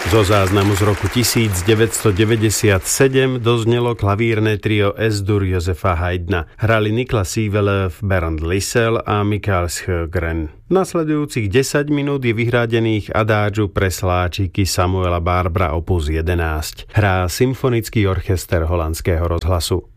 Zo záznamu z roku 1997 doznelo klavírne trio S-dur Josefa Haydna. Hrali Niklas Sivelöv, Bernd Lissel a Mikael Sjögren. Nasledujúcich 10 minút je vyhradených adážu pre sláčiky Samuela Barbra opus 11. Hrá Symfonický orchester Holandského rozhlasu.